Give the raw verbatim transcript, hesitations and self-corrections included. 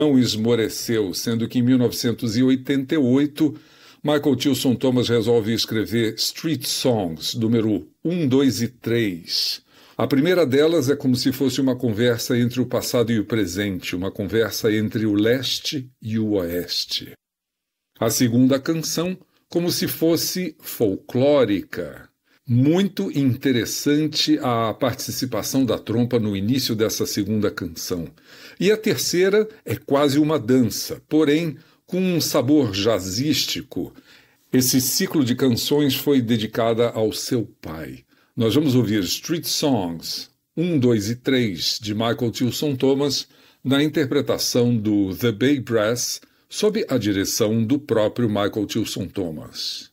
não esmoreceu, sendo que em mil novecentos e oitenta e oito, Michael Tilson Thomas resolve escrever Street Songs, número um, dois e três. A primeira delas é como se fosse uma conversa entre o passado e o presente, uma conversa entre o leste e o oeste. A segunda canção, como se fosse folclórica. Muito interessante a participação da trompa no início dessa segunda canção. E a terceira é quase uma dança, porém com um sabor jazzístico. Esse ciclo de canções foi dedicada ao seu pai. Nós vamos ouvir Street Songs um, dois e três de Michael Tilson Thomas na interpretação do The Bay Brass sob a direção do próprio Michael Tilson Thomas.